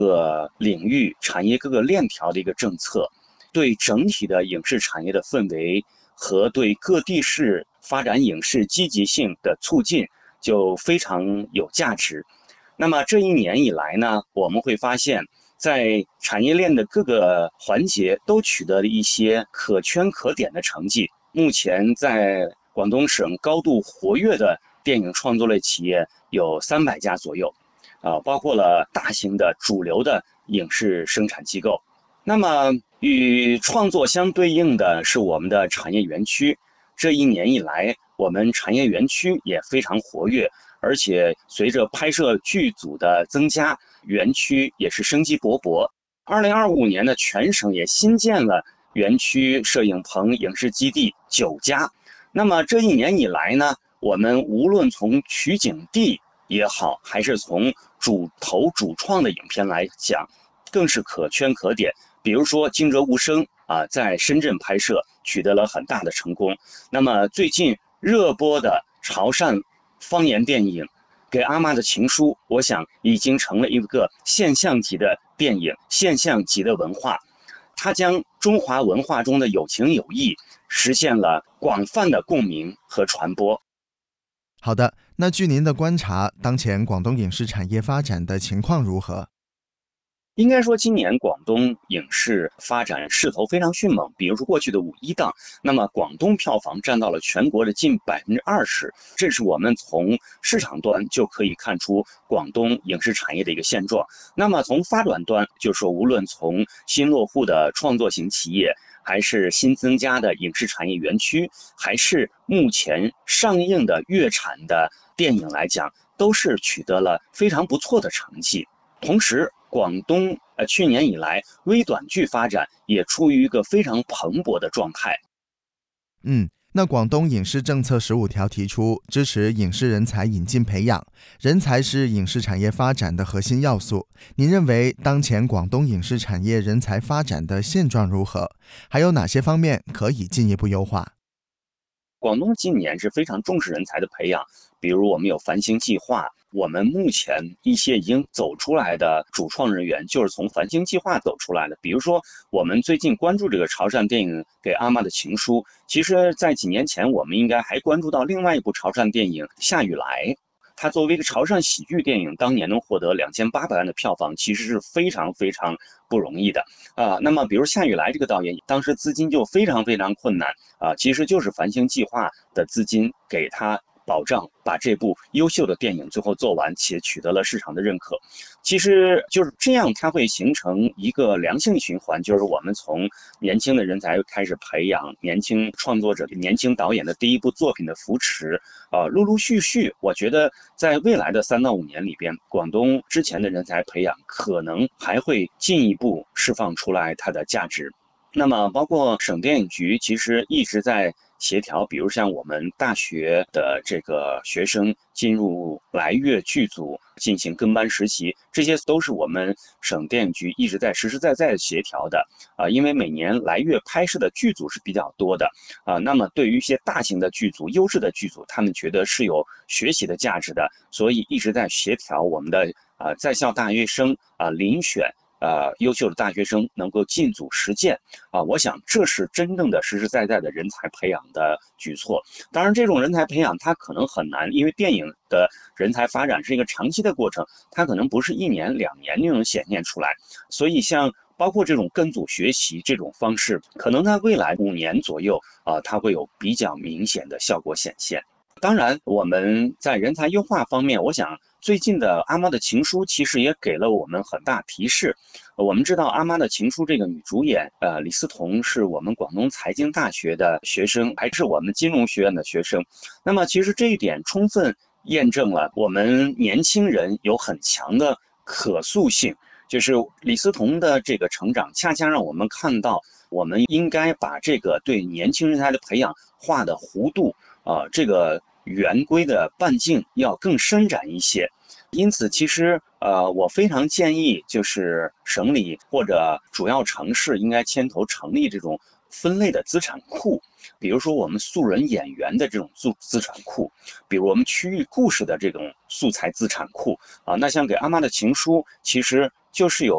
领域产业各个链条的一个政策，对整体的影视产业的氛围和对各地市发展影视积极性的促进就非常有价值。那么这一年以来呢，我们会发现，在产业链的各个环节都取得了一些可圈可点的成绩。目前在广东省高度活跃的电影创作类企业有300家左右，包括了大型的主流的影视生产机构。那么与创作相对应的是我们的产业园区。这一年以来，我们产业园区也非常活跃，而且随着拍摄剧组的增加，园区也是生机勃勃。2025年呢，全省也新建了园区摄影棚、影视基地9家。那么这一年以来呢，我们无论从取景地也好，还是从主创的影片来讲，更是可圈可点。比如说《惊蛰无声》在深圳拍摄取得了很大的成功。那么最近热播的潮汕方言电影《给阿妈的情书》，我想已经成了一个现象级的电影，现象级的文化。它将中华文化中的有情有义实现了广泛的共鸣和传播。 好的，那据您的观察，当前广东影视产业发展的情况如何？ 应该说，今年广东影视发展势头非常迅猛。比如说过去的5·1档，那么广东票房占到了全国的近20%，这是我们从市场端就可以看出广东影视产业的一个现状。那么从发展端，就是说无论从新落户的创作型企业，还是新增加的影视产业园区，还是目前上映的粤产的电影来讲，都是取得了非常不错的成绩。同时，广东去年以来微短剧发展也处于一个非常蓬勃的状态。 那广东影视政策15条提出支持影视人才引进培养，人才是影视产业发展的核心要素。您认为当前广东影视产业人才发展的现状如何？还有哪些方面可以进一步优化？ 广东今年是非常重视人才的培养，比如我们有繁星计划，我们目前一些已经走出来的主创人员就是从繁星计划走出来的。比如说，我们最近关注这个潮汕电影《给阿妈的情书》，其实在几年前我们应该还关注到另外一部潮汕电影《下雨来》。它作为一个潮汕喜剧电影，当年能获得2800万的票房，其实是非常非常不容易的那么，比如夏雨来这个导演，当时资金就非常非常困难其实就是繁星计划的资金给他保障，把这部优秀的电影最后做完，且取得了市场的认可。其实就是这样，它会形成一个良性循环，就是我们从年轻的人才开始培养年轻创作者、年轻导演的第一部作品的扶持陆陆续续，我觉得在未来的3到5年里边，广东之前的人才培养可能还会进一步释放出来它的价值。那么包括省电影局其实一直在协调，比如像我们大学的这个学生进入来粤剧组进行跟班实习，这些都是我们省电影局一直在实实在在协调的因为每年来粤拍摄的剧组是比较多的那么对于一些大型的剧组、优质的剧组，他们觉得是有学习的价值的，所以一直在协调我们的在校大学生遴选优秀的大学生能够进组实践我想这是真正的实实在在的人才培养的举措。当然，这种人才培养它可能很难，因为电影的人才发展是一个长期的过程，它可能不是1年2年就能显现出来。所以像包括这种跟组学习这种方式，可能在未来5年左右它会有比较明显的效果显现。当然，我们在人才优化方面，我想最近的《阿妈的情书》其实也给了我们很大提示。我们知道《阿妈的情书》这个女主演，李思彤是我们广东财经大学的学生，还是我们金融学院的学生。那么，其实这一点充分验证了我们年轻人有很强的可塑性。就是李思彤的这个成长，恰恰让我们看到，我们应该把这个对年轻人才的培养画的弧度这个圆规的半径要更伸展一些。因此，其实我非常建议，就是省里或者主要城市应该牵头成立这种分类的资产库，比如说我们素人演员的这种资产库，比如我们区域故事的这种素材资产库那像给阿妈的情书，其实就是有